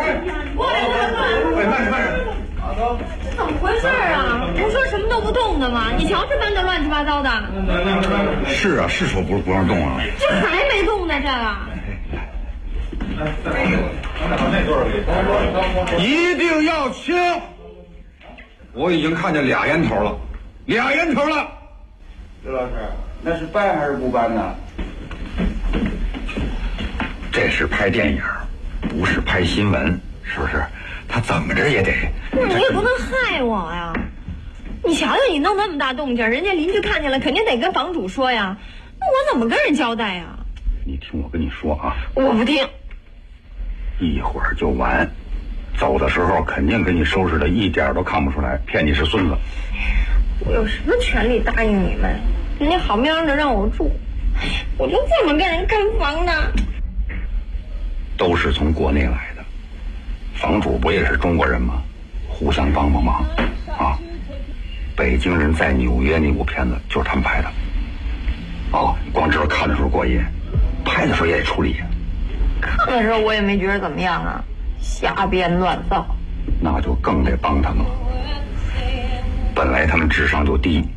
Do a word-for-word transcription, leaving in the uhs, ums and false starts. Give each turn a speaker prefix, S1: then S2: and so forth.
S1: 过来过来过来！
S2: 喂，慢着慢着。
S1: 这怎么回事啊？不说什么都不动的吗？你瞧这搬的乱七八糟的。
S2: 是啊，是说不不让动啊。
S1: 这还没动呢，这个。
S2: 一定要清！我已经看见俩烟头了，俩烟头了。
S3: 刘老师，那是搬还是不搬呢？
S2: 这是拍电影，不是拍新闻，是不是？他怎么着也得……
S1: 不是你也不能害我呀！你瞧瞧，你弄那么大动静，人家邻居看见了，肯定得跟房主说呀。那我怎么跟人交代呀？
S2: 你听我跟你说啊，
S1: 我不听。
S2: 一会儿就完，走的时候肯定给你收拾的一点都看不出来，骗你是孙子。
S1: 我有什么权利答应你们？人家好喵的让我住，我就这么跟人看房呢。
S2: 都是从国内来的，房主不也是中国人吗？互相帮帮忙啊！北京人在纽约那部片子就是他们拍的。哦，光知道看的时候过瘾，拍的时候也得出力。
S1: 看的时候我也没觉得怎么样啊，瞎编乱造。
S2: 那就更得帮他们了。本来他们智商就低，